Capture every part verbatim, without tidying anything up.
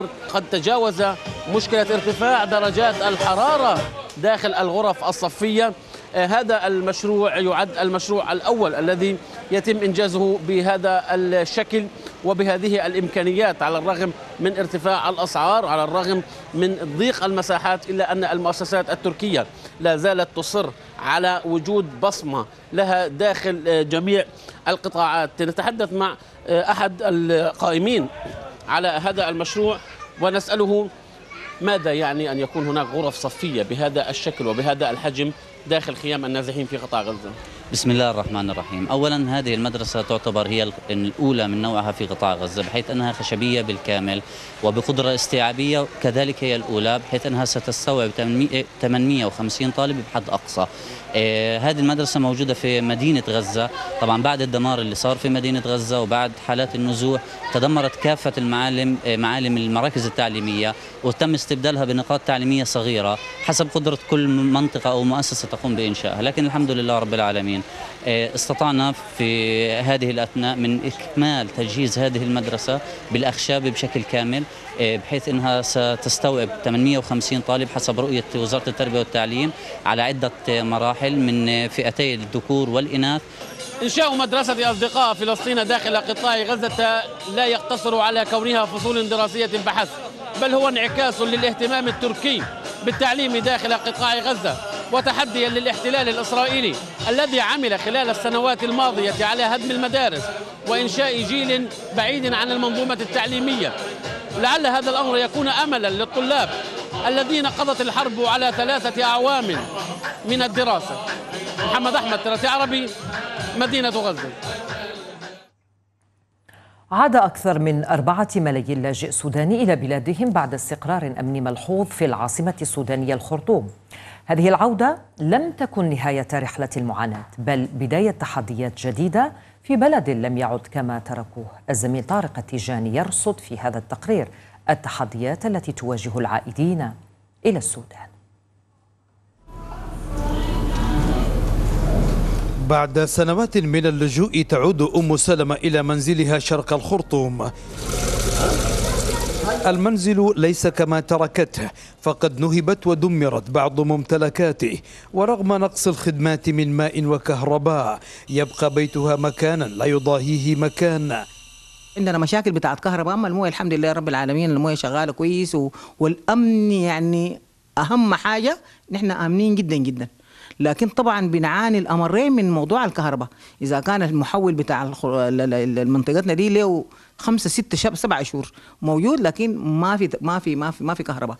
قد تجاوز مشكلة ارتفاع درجات الحرارة داخل الغرف الصفية. هذا المشروع يعد المشروع الأول الذي يتم إنجازه بهذا الشكل وبهذه الإمكانيات، على الرغم من ارتفاع الأسعار، على الرغم من ضيق المساحات، إلا أن المؤسسات التركية لا زالت تصر على وجود بصمة لها داخل جميع القطاعات. نتحدث مع أحد القائمين على هذا المشروع ونسأله ماذا يعني أن يكون هناك غرف صفية بهذا الشكل وبهذا الحجم داخل خيام النازحين في قطاع غزة. بسم الله الرحمن الرحيم. أولا هذه المدرسة تعتبر هي الأولى من نوعها في قطاع غزة، بحيث أنها خشبية بالكامل وبقدرة استيعابية، كذلك هي الأولى بحيث أنها ستستوعب ثمانمئة وخمسين طالب بحد أقصى. آه هذه المدرسة موجودة في مدينة غزة. طبعا بعد الدمار اللي صار في مدينة غزة وبعد حالات النزوح تدمرت كافة المعالم آه معالم المراكز التعليمية، وتم استبدالها بنقاط تعليمية صغيرة حسب قدرة كل منطقة أو مؤسسة تقوم بإنشائها. لكن الحمد لله رب العالمين استطعنا في هذه الأثناء من إكمال تجهيز هذه المدرسة بالأخشاب بشكل كامل، بحيث أنها ستستوعب ثمانمئة وخمسين طالب حسب رؤية وزارة التربية والتعليم على عدة مراحل من فئتي الذكور والإناث. إنشاء مدرسة أصدقاء فلسطين داخل قطاع غزة لا يقتصر على كونها فصول دراسية فحسب، بل هو انعكاس للاهتمام التركي بالتعليم داخل قطاع غزة، وتحديا للاحتلال الإسرائيلي الذي عمل خلال السنوات الماضية على هدم المدارس وإنشاء جيل بعيد عن المنظومة التعليمية. لعل هذا الأمر يكون أملا للطلاب الذين قضت الحرب على ثلاثة أعوام من الدراسة. محمد أحمد، ثلاثي عربي، مدينة غزة. عاد أكثر من أربعة ملايين لاجئ سوداني إلى بلادهم بعد استقرار أمني ملحوظ في العاصمة السودانية الخرطوم. هذه العودة لم تكن نهاية رحلة المعاناة، بل بداية تحديات جديدة في بلد لم يعد كما تركوه. الزميل طارق التيجاني يرصد في هذا التقرير التحديات التي تواجه العائدين إلى السودان. بعد سنوات من اللجوء تعود أم سلمة إلى منزلها شرق الخرطوم. المنزل ليس كما تركته، فقد نهبت ودمرت بعض ممتلكاته، ورغم نقص الخدمات من ماء وكهرباء يبقى بيتها مكانا لا يضاهيه مكان. عندنا مشاكل بتاعت كهرباء، أما المويه الحمد لله رب العالمين المويه شغالة كويس، والأمن يعني أهم حاجة، نحن آمنين جدا جدا. لكن طبعا بنعاني الأمرين من موضوع الكهرباء. إذا كان المحول بتاع منطقتنا دي له خمسة ستة شهور سبعة شهور موجود، لكن ما في ما في ما في ما في كهرباء.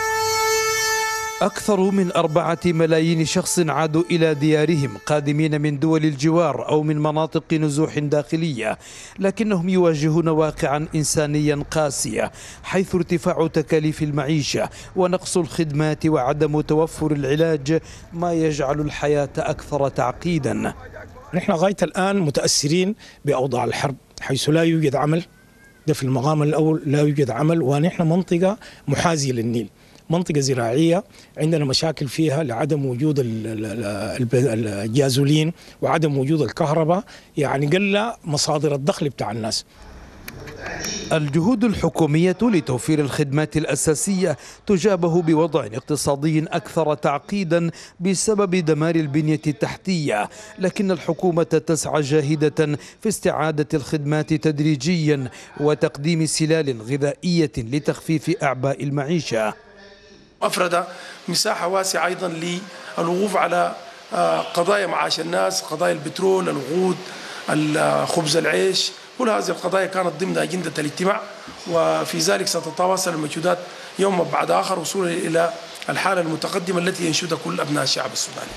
أكثر من أربعة ملايين شخص عادوا إلى ديارهم قادمين من دول الجوار أو من مناطق نزوح داخلية، لكنهم يواجهون واقعا إنسانيا قاسيا، حيث ارتفاع تكاليف المعيشة ونقص الخدمات وعدم توفر العلاج ما يجعل الحياة أكثر تعقيدا. نحن غاية الآن متأثرين بأوضاع الحرب، حيث لا يوجد عمل. ده في المقام الأول لا يوجد عمل، ونحن منطقة محاذية للنيل، منطقة زراعية عندنا مشاكل فيها لعدم وجود الجازولين وعدم وجود الكهرباء، يعني قل مصادر الدخل بتاع الناس. الجهود الحكومية لتوفير الخدمات الأساسية تجابه بوضع اقتصادي أكثر تعقيدا بسبب دمار البنية التحتية، لكن الحكومة تسعى جاهدة في استعادة الخدمات تدريجيا وتقديم سلال غذائية لتخفيف أعباء المعيشة. أفرد مساحة واسعة أيضا للوقوف على قضايا معاش الناس، قضايا البترول، الوقود، خبز العيش. كل هذه القضايا كانت ضمن أجندة الاجتماع، وفي ذلك ستتواصل المجهودات يوم بعد آخر وصولا إلى الحالة المتقدمة التي ينشدها كل أبناء الشعب السوداني.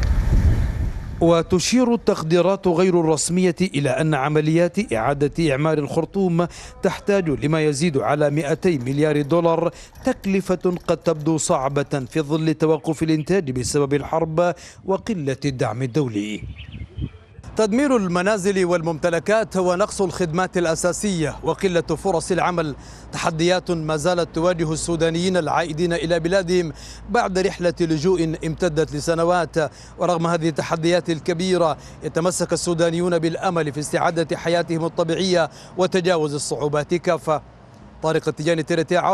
وتشير التقديرات غير الرسمية إلى أن عمليات إعادة إعمار الخرطوم تحتاج لما يزيد على مئتي مليار دولار، تكلفة قد تبدو صعبة في ظل توقف الإنتاج بسبب الحرب وقلة الدعم الدولي. تدمير المنازل والممتلكات ونقص الخدمات الأساسية وقلة فرص العمل تحديات ما زالت تواجه السودانيين العائدين إلى بلادهم بعد رحلة لجوء امتدت لسنوات. ورغم هذه التحديات الكبيرة يتمسك السودانيون بالأمل في استعادة حياتهم الطبيعية وتجاوز الصعوبات كافة. طارق التيجاني، تي آر تي